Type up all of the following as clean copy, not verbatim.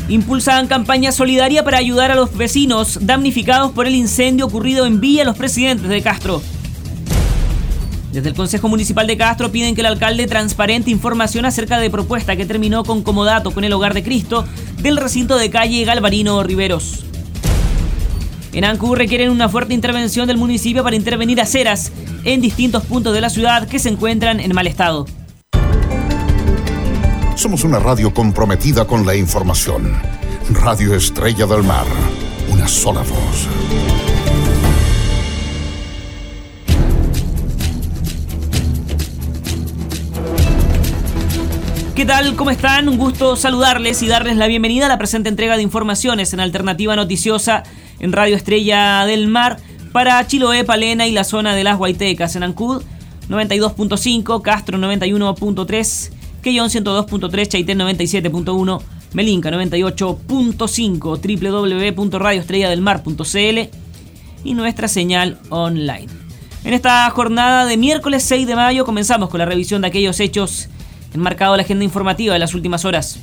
Impulsan campaña solidaria para ayudar a los vecinos damnificados por el incendio ocurrido en Villa Los Presidentes de Castro. Desde el Consejo Municipal de Castro piden que el alcalde transparente información acerca de propuesta que terminó con comodato con el Hogar de Cristo del recinto de calle Galvarino Riveros. En Ancud requieren una fuerte intervención del municipio para intervenir aceras en distintos puntos de la ciudad que se encuentran en mal estado. Somos una radio comprometida con la información. Radio Estrella del Mar. Una sola voz. ¿Qué tal? ¿Cómo están? Un gusto saludarles y darles la bienvenida a la presente entrega de informaciones en Alternativa Noticiosa en Radio Estrella del Mar para Chiloé, Palena y la zona de las Huaytecas. En Ancud 92.5, Castro 91.3, Quellón 102.3, Chaitén 97.1, Melinca 98.5, www.radioestrelladelmar.cl y nuestra señal online. En esta jornada de miércoles 6 de mayo comenzamos con la revisión de aquellos hechos enmarcados en la agenda informativa de las últimas horas.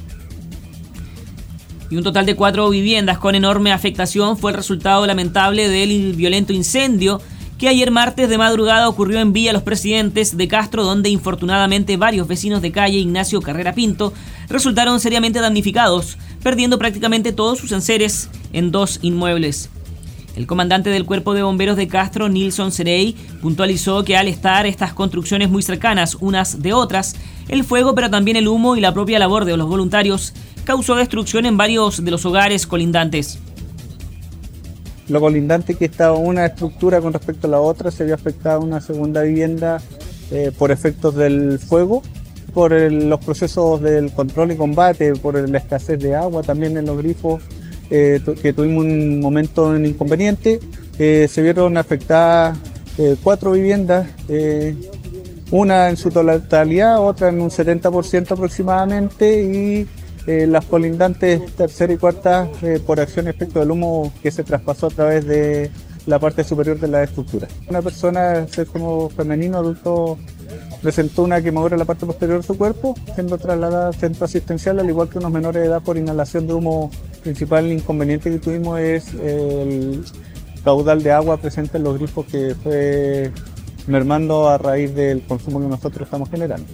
Y un total de 4 viviendas con enorme afectación fue el resultado lamentable del violento incendio que ayer martes de madrugada ocurrió en Villa Los Presidentes de Castro, donde infortunadamente varios vecinos de calle Ignacio Carrera Pinto resultaron seriamente damnificados, perdiendo prácticamente todos sus enseres en 2 inmuebles. El comandante del Cuerpo de Bomberos de Castro, Nilson Cerey, puntualizó que al estar estas construcciones muy cercanas unas de otras, el fuego, pero también el humo y la propia labor de los voluntarios causó destrucción en varios de los hogares colindantes. Lo colindante que estaba una estructura con respecto a la otra, se vio afectada una segunda vivienda por efectos del fuego, por los procesos del control y combate, por la escasez de agua también en los grifos, que tuvimos un momento en inconveniente. Se vieron afectadas 4 viviendas, una en su totalidad, otra en un 70% aproximadamente, y las colindantes tercera y cuarta por acción y efecto del humo que se traspasó a través de la parte superior de la estructura. Una persona, sexo femenino adulto, presentó una quemadura en la parte posterior de su cuerpo, siendo trasladada al centro asistencial, al igual que unos menores de edad por inhalación de humo. El principal inconveniente que tuvimos es el caudal de agua presente en los grifos, que fue mermando a raíz del consumo que nosotros estamos generando.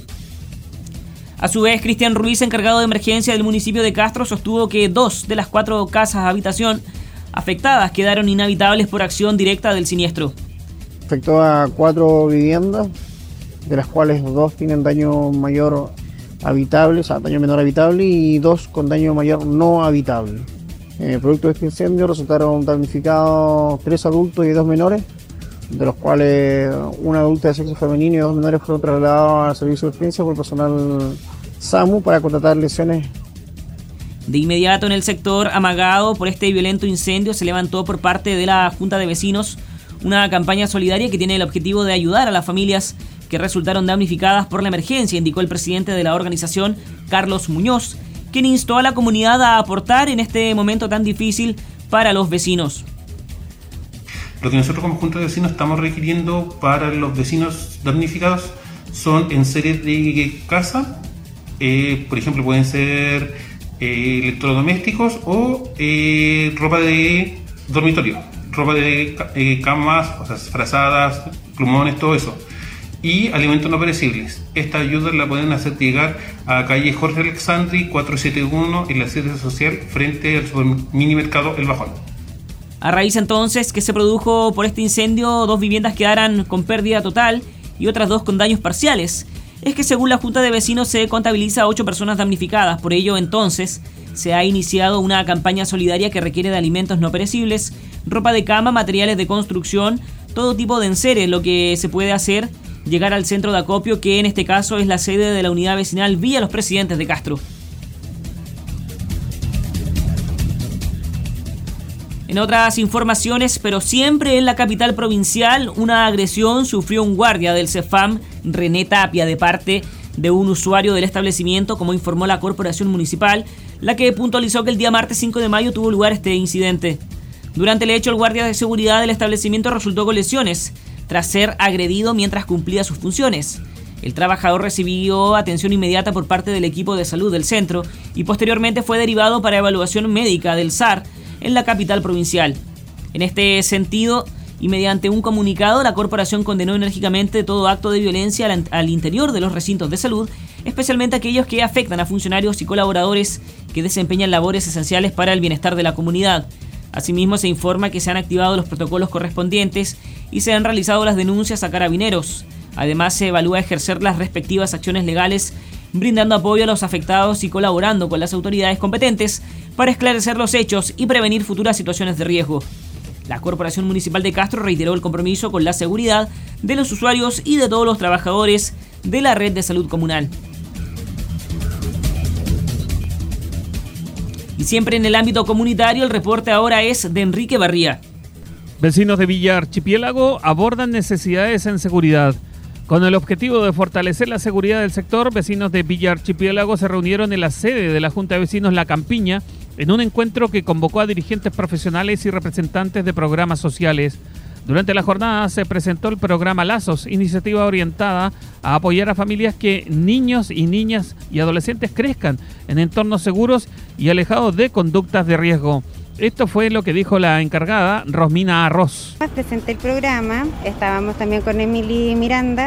A su vez, Cristian Ruiz, encargado de emergencia del municipio de Castro, sostuvo que 2 de las 4 casas habitación afectadas quedaron inhabitables por acción directa del siniestro. Afectó a 4 viviendas, de las cuales 2 tienen daño mayor habitable, o sea, daño menor habitable, y 2 con daño mayor no habitable. Producto de este incendio resultaron damnificados 3 adultos y 2 menores, de los cuales una adulta de sexo femenino y 2 menores fueron trasladados al servicio de urgencia por personal SAMU para contratar lesiones. De inmediato, en el sector amagado por este violento incendio, se levantó por parte de la Junta de Vecinos una campaña solidaria que tiene el objetivo de ayudar a las familias que resultaron damnificadas por la emergencia, indicó el presidente de la organización, Carlos Muñoz, quien instó a la comunidad a aportar en este momento tan difícil para los vecinos. Lo que nosotros como Junta de Vecinos estamos requiriendo para los vecinos damnificados son enseres de casa, por ejemplo pueden ser electrodomésticos o ropa de dormitorio, ropa de camas, o sea, frazadas, plumones, todo eso, y alimentos no perecibles. Esta ayuda la pueden hacer llegar a calle Jorge Alexandri 471 en la sede social frente al superminimercado El Bajón. A raíz entonces que se produjo por este incendio, 2 viviendas quedaran con pérdida total y otras 2 con daños parciales. Es que según la Junta de Vecinos se contabiliza a 8 personas damnificadas. Por ello entonces se ha iniciado una campaña solidaria que requiere de alimentos no perecibles, ropa de cama, materiales de construcción, todo tipo de enseres. Lo que se puede hacer, llegar al centro de acopio, que en este caso es la sede de la unidad vecinal Villa Los Presidentes de Castro. En otras informaciones, pero siempre en la capital provincial, una agresión sufrió un guardia del CEFAM, René Tapia, de parte de un usuario del establecimiento, como informó la corporación municipal, la que puntualizó que el día martes 5 de mayo tuvo lugar este incidente. Durante el hecho, el guardia de seguridad del establecimiento resultó con lesiones, tras ser agredido mientras cumplía sus funciones. El trabajador recibió atención inmediata por parte del equipo de salud del centro y posteriormente fue derivado para evaluación médica del SAR en la capital provincial. En este sentido, y mediante un comunicado, la corporación condenó enérgicamente todo acto de violencia al interior de los recintos de salud, especialmente aquellos que afectan a funcionarios y colaboradores que desempeñan labores esenciales para el bienestar de la comunidad. Asimismo, se informa que se han activado los protocolos correspondientes y se han realizado las denuncias a carabineros. Además, se evalúa ejercer las respectivas acciones legales, brindando apoyo a los afectados y colaborando con las autoridades competentes para esclarecer los hechos y prevenir futuras situaciones de riesgo. La Corporación Municipal de Castro reiteró el compromiso con la seguridad de los usuarios y de todos los trabajadores de la red de salud comunal. Y siempre en el ámbito comunitario, el reporte ahora es de Enrique Barría. Vecinos de Villa Archipiélago abordan necesidades en seguridad. Con el objetivo de fortalecer la seguridad del sector, vecinos de Villa Archipiélago se reunieron en la sede de la Junta de Vecinos La Campiña en un encuentro que convocó a dirigentes profesionales y representantes de programas sociales. Durante la jornada se presentó el programa Lazos, iniciativa orientada a apoyar a familias que niños y niñas y adolescentes crezcan en entornos seguros y alejados de conductas de riesgo. Esto fue lo que dijo la encargada, Rosmina Arroz. Presenté el programa, estábamos también con Emily Miranda,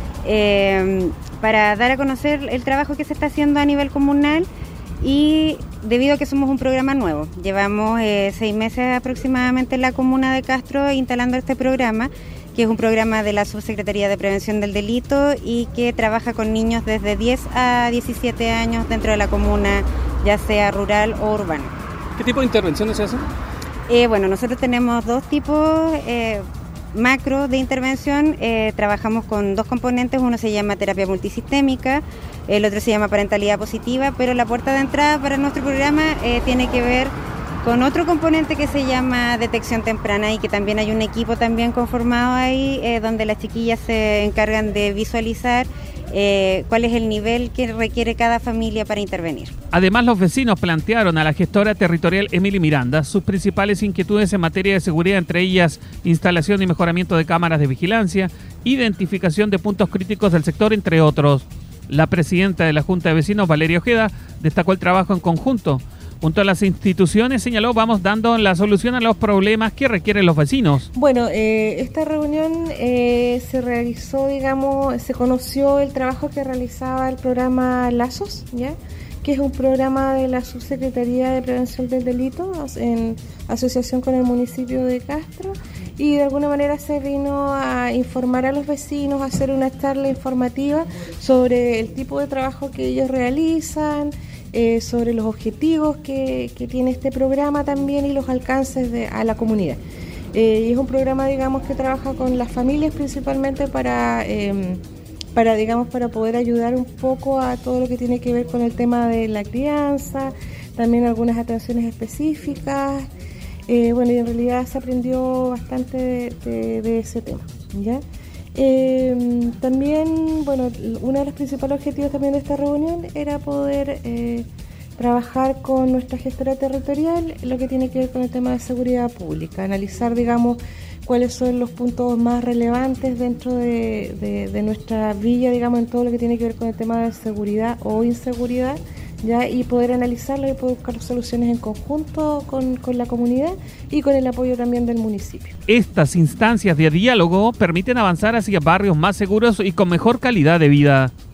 para dar a conocer el trabajo que se está haciendo a nivel comunal y debido a que somos un programa nuevo. Llevamos 6 meses aproximadamente en la comuna de Castro instalando este programa, que es un programa de la Subsecretaría de Prevención del Delito y que trabaja con niños desde 10 a 17 años dentro de la comuna, ya sea rural o urbana. ¿Qué tipo de intervenciones se hacen? Bueno, nosotros tenemos 2 tipos macro de intervención. Trabajamos con 2 componentes, uno se llama terapia multisistémica, el otro se llama parentalidad positiva, pero la puerta de entrada para nuestro programa tiene que ver con otro componente que se llama detección temprana y que también hay un equipo también conformado ahí donde las chiquillas se encargan de visualizar cuál es el nivel que requiere cada familia para intervenir. Además, los vecinos plantearon a la gestora territorial Emily Miranda sus principales inquietudes en materia de seguridad, entre ellas instalación y mejoramiento de cámaras de vigilancia, identificación de puntos críticos del sector, entre otros. La presidenta de la Junta de Vecinos, Valeria Ojeda, destacó el trabajo en conjunto. Junto a las instituciones, señaló, vamos dando la solución a los problemas que requieren los vecinos. Bueno, esta reunión se realizó, se conoció el trabajo que realizaba el programa Lazos, ¿ya? Que es un programa de la Subsecretaría de Prevención del Delito en asociación con el municipio de Castro, y de alguna manera se vino a informar a los vecinos, a hacer una charla informativa sobre el tipo de trabajo que ellos realizan, sobre los objetivos que tiene este programa también y los alcances a la comunidad. Y es un programa, que trabaja con las familias principalmente para poder ayudar un poco a todo lo que tiene que ver con el tema de la crianza, también algunas atenciones específicas. Y en realidad se aprendió bastante de ese tema, ¿ya? También, uno de los principales objetivos también de esta reunión era poder trabajar con nuestra gestora territorial lo que tiene que ver con el tema de seguridad pública, analizar, cuáles son los puntos más relevantes dentro de nuestra villa, en todo lo que tiene que ver con el tema de seguridad o inseguridad, ¿ya? Y poder analizarlo y poder buscar soluciones en conjunto con la comunidad y con el apoyo también del municipio. Estas instancias de diálogo permiten avanzar hacia barrios más seguros y con mejor calidad de vida.